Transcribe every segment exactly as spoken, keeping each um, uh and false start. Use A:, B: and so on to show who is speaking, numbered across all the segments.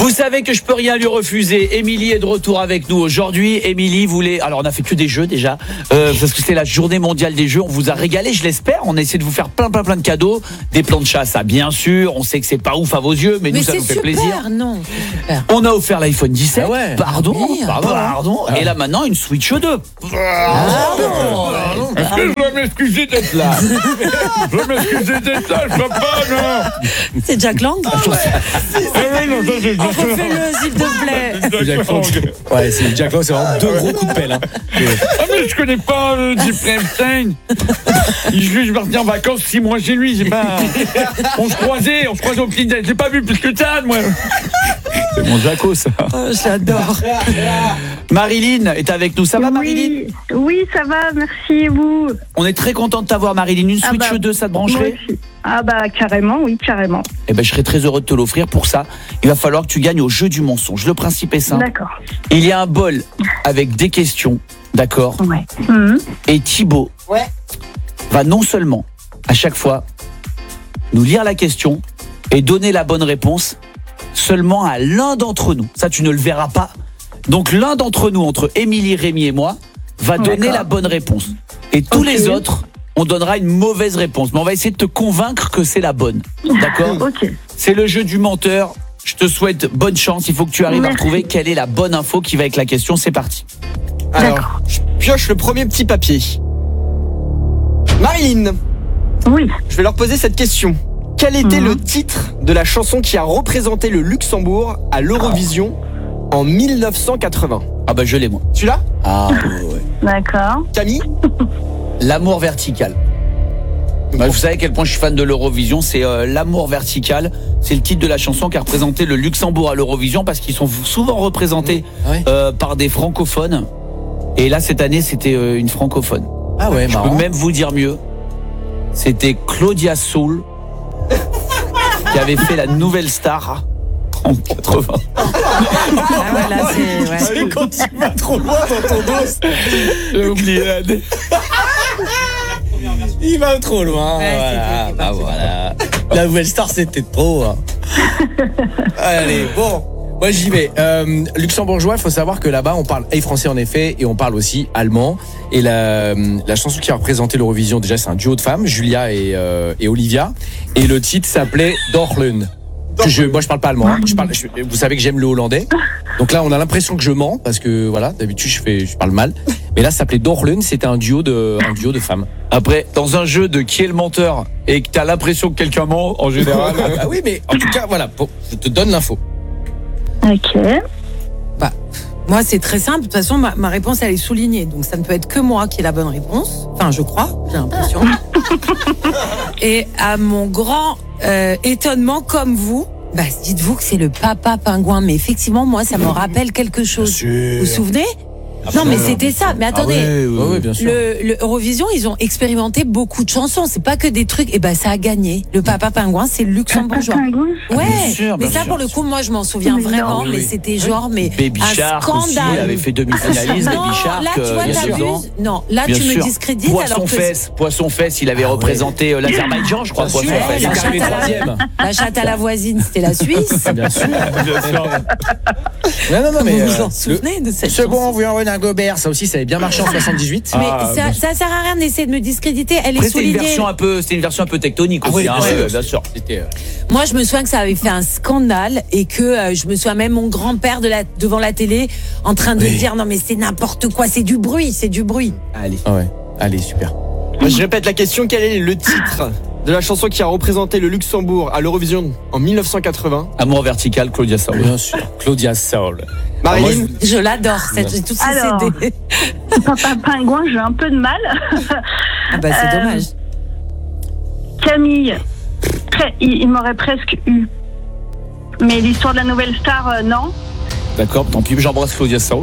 A: Vous savez que je peux rien lui refuser. Émilie est de retour avec nous aujourd'hui. Émilie voulait... Alors on a fait que des jeux déjà, euh, parce que c'est la journée mondiale des jeux. On vous a régalé, je l'espère. On a essayé de vous faire plein plein plein de cadeaux. Des plans de chasse, ça bien sûr. On sait que c'est pas ouf à vos yeux, mais, mais nous ça nous fait
B: super,
A: plaisir.
B: Non, super.
A: On a offert l'iPhone dix-sept. Ah ouais. Pardon,
B: Merde.
A: pardon, pardon. Ah. Et là maintenant une Switch deux.
B: Pardon.
A: Est-ce que je dois m'excuser d'être là? Je dois m'excuser d'être là, je peux pas, non.
B: C'est Jack Lang.
A: On
B: refait-le, s'il te plaît.
C: Jack Lang. Ouais, c'est Jack Lang, c'est vraiment deux gros coups de pelle. Hein.
A: Ah mais je connais pas euh, Jeffrey Epstein. Je je vais revenir en vacances six mois chez lui. J'ai pas. On se croisait, on se croisait au petit déj. J'ai pas vu plus que ça, moi. C'est mon Jaco, ça.
B: Oh, j'adore.
A: Marilyn est avec nous. Ça va, Marilyn?
D: Oui, oui, ça va, merci, et vous?
A: On est très content de t'avoir, Marilyn. Une Switch
D: ah bah,
A: deux, ça te brancherait?
D: Ah bah carrément, oui, carrément.
A: Eh ben, je serais très heureux de te l'offrir. Pour ça, il va falloir que tu gagnes au jeu du mensonge. Le principe est simple.
D: D'accord.
A: Il y a un bol avec des questions, d'accord?
D: Ouais. Mmh.
A: Et Thibaut ouais. va non seulement, à chaque fois, nous lire la question et donner la bonne réponse seulement à l'un d'entre nous. Ça, tu ne le verras pas. Donc, l'un d'entre nous, entre Émilie, Rémi et moi, va donner D'accord. la bonne réponse. Et tous okay. les autres, on donnera une mauvaise réponse. Mais on va essayer de te convaincre que c'est la bonne. D'accord?
D: Ok.
A: C'est le jeu du menteur. Je te souhaite bonne chance. Il faut que tu arrives Merci. à retrouver quelle est la bonne info qui va avec la question. C'est parti.
C: Alors, je pioche le premier petit papier. Marilyn.
D: Oui.
C: Je vais leur poser cette question. Quel était mmh. le titre de la chanson qui a représenté le Luxembourg à l'Eurovision en mille neuf cent quatre-vingts?
A: Ah bah je l'ai moi.
C: Tu l'as?
A: Ah ouais.
D: D'accord.
C: Camille?
A: L'amour vertical. Bah, vous savez à quel point je suis fan de l'Eurovision, c'est euh, L'amour vertical. C'est le titre de la chanson qui a représenté le Luxembourg à l'Eurovision parce qu'ils sont souvent représentés mmh. ouais. euh, par des francophones. Et là cette année c'était euh, une francophone.
C: Ah ouais,
A: je
C: marrant.
A: peux même vous dire mieux. C'était Claudia Soul qui avait fait la nouvelle star en quatre-vingts.
B: Ah ouais, là, c'est, ouais.
C: c'est quand tu vas trop loin dans ton dos.
A: J'ai oublié la dé.
C: Il va trop loin.
B: Ouais,
C: voilà.
B: Bah,
C: voilà. La nouvelle star, c'était trop. Hein. Allez, bon. Moi j'y vais. Euh, luxembourgeois, il faut savoir que là-bas on parle et français en effet et on parle aussi allemand. Et la, la chanson qui a représenté l'Eurovision, déjà c'est un duo de femmes, Julia et, euh, et Olivia. Et le titre s'appelait Dorlen. Je, moi je parle pas allemand. Hein. Je parle, je, vous savez que j'aime le hollandais. Donc là on a l'impression que je mens parce que voilà d'habitude je fais, je parle mal. Mais là ça s'appelait Dorlen. C'était un duo de, un duo de femmes.
A: Après dans un jeu de qui est le menteur et que t'as l'impression que quelqu'un ment en général.
C: Ah oui mais en tout cas voilà, pour, je te donne l'info.
D: Ok.
B: Bah, moi, c'est très simple. De toute façon, ma, ma réponse, elle est soulignée. Donc, ça ne peut être que moi qui ai la bonne réponse. Enfin, je crois, j'ai l'impression. Et à mon grand euh, étonnement, comme vous, bah, dites-vous que c'est le papa pingouin. Mais effectivement, moi, ça me rappelle quelque chose. Vous vous souvenez ? Non, mais c'était ça. Mais attendez,
A: ah ouais, ouais, ouais, bien sûr.
B: Le, le Eurovision, ils ont expérimenté beaucoup de chansons. C'est pas que des trucs. Et ben, ça a gagné. Le Papa Pingouin, c'est le luxembourgeois. Ouais. Bien sûr, bien mais ça, sûr. Pour le coup, moi, je m'en souviens mais vraiment. Non, mais oui. C'était genre, mais
A: Baby
B: un
A: Shark
B: scandale.
A: Aussi, il avait fait demi-finaliste. Baby Shark.
B: Là, tu vois,
A: euh,
B: t'abuses. Non, là, bien tu sûr. Me discrédites.
A: Poisson
B: alors que
A: Fesse, Poisson Fesse, il avait ah, représenté ouais. l'Azerbaïdjan, je crois.
C: Poisson
A: Fesse.
B: La chatte à la, la chatte à la voisine, c'était la Suisse.
C: Bien sûr. Bien sûr. Non, non, non, mais
B: vous vous en souvenez de cette chanson?
C: Second, Vuillard Renard Gobert, ça aussi, ça avait bien marché en soixante-dix-huit.
B: Mais ah, ça, ça sert à rien d'essayer de me discréditer. Elle
A: Après,
B: est soulignée.
A: C'était une version un peu, c'était une version un peu tectonique aussi. Ah, oui, hein, ouais, bien sûr. C'était.
B: Moi, je me souviens que ça avait fait un scandale et que euh, je me souviens même mon grand-père de la, devant la télé en train de oui. dire non mais c'est n'importe quoi, c'est du bruit, c'est du bruit.
C: Allez, ah ouais, allez super. Moi, je répète la question, quel est le titre de la chanson qui a représenté le Luxembourg à l'Eurovision en mille neuf cent quatre-vingts?
A: Amour vertical, Claudia Soul.
C: Bien sûr, Claudia Soul. Marilyn,
B: je, je l'adore, cette, j'ai tous ces
D: Alors, C D. Papa Pingouin, j'ai un peu de mal.
B: Ah bah c'est euh, dommage.
D: Camille, très, il, il m'aurait presque eu. Mais l'histoire de la nouvelle star, euh, non.
A: D'accord, tant pis, j'embrasse Claudia Soul.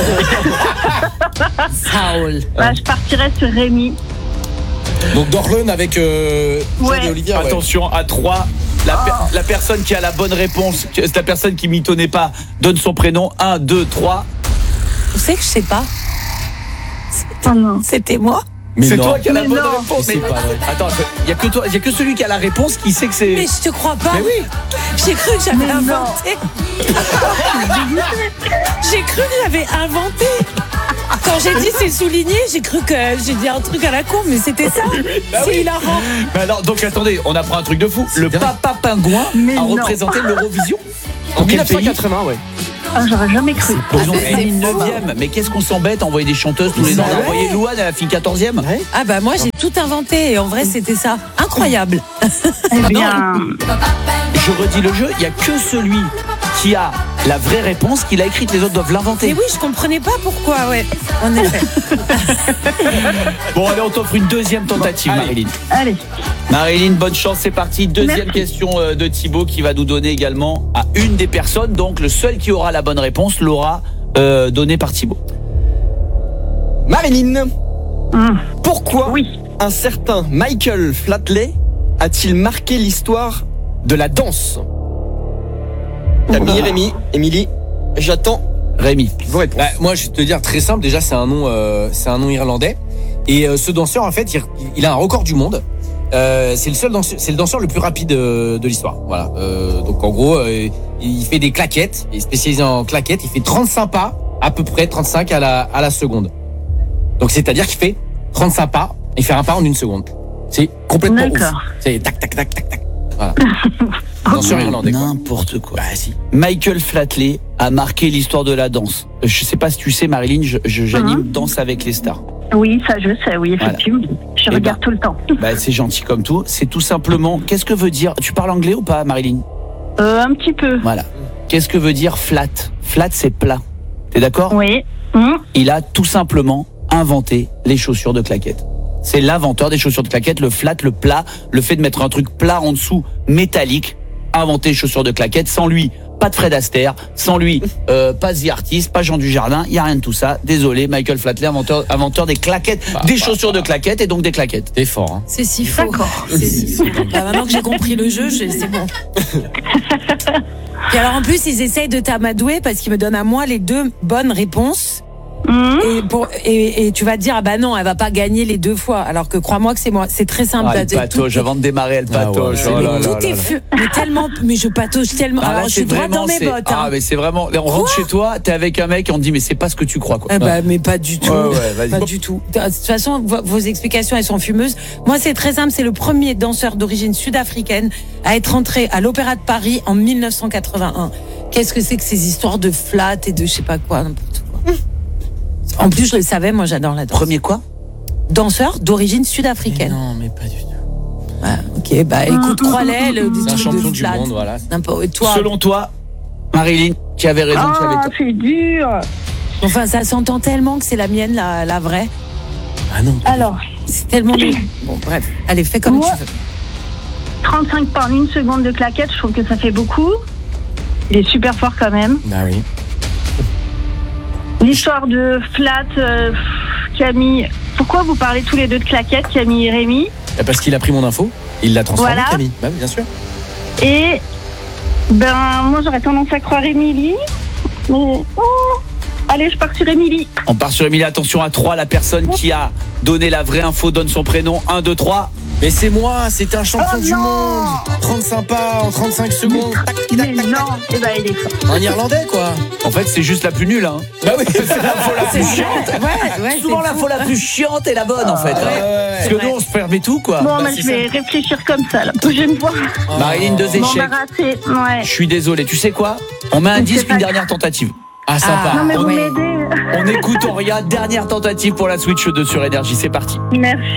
B: Soul.
D: Bah, je partirais sur Rémi.
C: Donc Dorlen avec euh,
D: ouais.
C: et Olivia. Ouais.
A: Attention, à trois. La, per-
D: oh.
A: la personne qui a la bonne réponse, la personne qui mitonnait pas, donne son prénom. un, deux, trois.
B: Vous savez que je sais pas.
D: Oh non.
B: C'était moi.
C: Mais
A: C'est
C: non.
A: toi qui as la
D: Mais
A: bonne
D: non.
A: réponse.
C: Mais c'est pas vrai.
A: Attends, il y a que toi, il y a que celui qui a la réponse qui sait que c'est.
B: Mais je te crois pas.
A: Mais oui.
B: J'ai cru que j'avais
D: Mais non.
B: inventé. J'ai cru que j'avais inventé. Quand j'ai dit c'est souligné, j'ai cru que j'ai dit un truc à la con, mais c'était ça.
A: Bah
B: C'est
A: oui.
B: hilarant.
A: Mais alors, donc attendez, on apprend un truc de fou. Le
C: dingue.
A: papa pingouin
D: Mais
A: a
D: non.
A: représenté l'Eurovision.
C: En
A: Dans quel pays?
C: dix-neuf cent quatre-vingts, ouais.
D: Ah, j'aurais jamais cru.
A: Ils ont
B: Ah,
A: fait
B: c'est
A: une
B: fou.
A: neuvième. Mais qu'est-ce qu'on s'embête à envoyer des chanteuses tous les ans? On a
B: Ouais.
A: envoyé Louane, elle a fini quatorzième.
B: Ah bah moi j'ai tout inventé et en vrai c'était ça. Incroyable.
D: Eh bien,
A: Je redis le jeu, il n'y a que celui qui a la vraie réponse qui l'a écrite, les autres doivent l'inventer.
B: Mais oui, je comprenais pas pourquoi, ouais. En effet.
A: Bon, allez, on t'offre une deuxième tentative,
C: Allez.
A: Marilyn.
D: allez.
A: Marilyn, bonne chance, c'est parti. Deuxième
D: Merci.
A: question euh, de Thibaut qui va nous donner également à une des personnes. Donc, le seul qui aura la bonne réponse l'aura euh, donnée par Thibaut.
E: Marilyn,
D: Hum,
E: pourquoi
D: Oui.
E: un certain Michael Flatley a-t-il marqué l'histoire de la danse? Camille, Rémi, Émilie, j'attends
A: Rémi.
E: vos réponses.
C: Bah, moi, je vais te dire très simple. Déjà, c'est un nom, euh, c'est un nom irlandais. Et euh, ce danseur, en fait, il, il a un record du monde. Euh, c'est le seul danseur, c'est le danseur le plus rapide euh, de l'histoire. Voilà. Euh, donc en gros, euh, il fait des claquettes. Il est spécialisé en claquettes. Il fait trente-cinq pas, à peu près trente-cinq à la à la seconde. Donc c'est-à-dire qu'il fait trente-cinq pas et fait un pas en une seconde. C'est complètement ouf.
D: D'accord.
C: C'est tac tac tac tac tac. Voilà. Danseur irlandais. quoi.
A: N'importe quoi.
C: Bah si.
A: Michael Flatley a marqué l'histoire de la danse. Je sais pas si tu sais, Marilyn, je- je- j'anime Danse avec les stars.
D: Oui, ça je sais, oui, effectivement. Je
A: Eh
D: regarde
A: ben.
D: tout le temps.
A: Bah, c'est gentil comme tout. C'est tout simplement. Qu'est-ce que veut dire? Tu parles anglais ou pas, Marilyn?
D: Euh, un petit peu.
A: Voilà. Qu'est-ce que veut dire flat? Flat, c'est plat. T'es d'accord?
D: Oui. Hum,
A: Il a tout simplement inventé les chaussures de claquettes. C'est l'inventeur des chaussures de claquettes, le flat, le plat, le fait de mettre un truc plat en dessous, métallique, inventé les chaussures de claquettes. Sans lui, pas de Fred Astaire. Sans lui, euh, pas The Artist, pas Jean Dujardin. Il y a rien de tout ça. Désolé, Michael Flatley, inventeur, inventeur des claquettes,
C: Bah,
A: des
C: bah,
A: chaussures
C: bah.
A: de claquettes et donc des claquettes.
C: T'es fort. Hein.
B: C'est si faux.
D: D'accord.
B: C'est si faux. Bah, maintenant que j'ai compris le jeu, je- c'est bon. Et alors en plus, ils essayent de t'amadouer parce qu'ils me donnent à moi les deux bonnes réponses.
D: hum.
B: Et, pour, et, et tu vas te dire, ah bah non, elle va pas gagner les deux fois. Alors que crois-moi que c'est moi. C'est très simple.
A: Ah, elle
B: T'as-
A: patauge,
B: tout-
A: avant de démarrer, elle
C: Ah ouais,
A: patauge.
C: c'est
A: Oh
B: mais
A: là là
B: tout
A: là
B: est
A: là.
B: fu- mais tellement, mais je patauge tellement.
A: Ah, là,
B: alors je
A: c'est
B: suis droite
A: vraiment,
B: dans mes
A: c'est-
B: bottes.
A: Ah,
B: Hein.
A: mais c'est vraiment. On rentre chez toi, t'es avec un mec et on te dit, mais c'est pas ce que tu crois, quoi.
B: Eh bah, mais pas du tout.
A: Ouais, ouais, vas-y.
B: Pas du tout. De toute façon, vos, vos explications, elles sont fumeuses. Moi, c'est très simple. C'est le premier danseur d'origine sud-africaine à être entré à l'Opéra de Paris en mille neuf cent quatre-vingt-un. Qu'est-ce que c'est que ces histoires de flat et de je sais pas quoi, n'importe quoi. En plus, je le savais, moi, j'adore la danse.
A: Premier quoi?
B: Danseur d'origine
C: Mais
B: sud-africaine.
C: non, mais pas du tout.
B: Ouais, ok, bah écoute, crois-les, le des
C: C'est un
B: trucs
C: champion
B: de
C: du
B: flat.
C: monde, voilà.
B: N'importe- et toi,
A: Selon toi, Marilyn, qui avait raison, qui avait
D: Ah,
A: tort.
D: c'est dur.
B: enfin, ça s'entend tellement que c'est la mienne, la, la vraie.
C: Ah non.
D: Alors,
B: C'est tellement. Bon, bref, allez, fais comme
D: Moi-
B: tu veux.
D: trente-cinq pas en une seconde de claquette, je trouve que ça fait beaucoup. Il est super fort quand même.
C: Ah oui.
D: L'histoire de Flat, euh, Camille. Pourquoi vous parlez tous les deux de claquettes, Camille et Rémi?
C: Bah, parce qu'il a pris mon info, il l'a transformé,
D: Voilà.
C: Camille. Bah oui, bien sûr.
D: Et ben moi j'aurais tendance à croire Émilie. Mais oh, allez, je pars sur Émilie.
A: On part sur Émilie, attention à trois, la personne qui a donné la vraie info donne son prénom. un, deux, trois.
C: Mais c'est moi, c'était un champion
D: Oh
C: du
D: non.
C: monde. trente-cinq pas en trente-cinq secondes. Tac, tac,
D: Mais
C: tac, tac.
D: non, eh ben il est fort.
C: Un irlandais, quoi.
A: En fait, c'est juste la plus nulle. Hein.
C: Bah oui.
A: C'est l'info la plus chiante.
B: Ouais, ouais,
A: Souvent,
B: c'est
A: l'info la plus chiante est la bonne, en fait.
C: Ouais,
A: hein.
C: ouais,
A: Parce
C: ouais.
A: que nous, on se permet tout, quoi.
D: Bon,
C: bah,
D: bah,
C: c'est
D: je vais réfléchir comme ça la prochaine fois.
A: Marilyn, deux
D: Bon,
A: échecs.
D: bah raté. Ouais.
A: Je suis désolé. Tu sais quoi? On met un
D: C'est
A: disque,
D: pas
A: une
D: grave.
A: dernière tentative.
C: Ah, sympa.
B: Ah,
D: Non mais vous
B: ouais.
D: m'aidez.
A: On écoute Auria, dernière tentative pour la Switch deux sur Énergie. C'est parti.
D: Merci.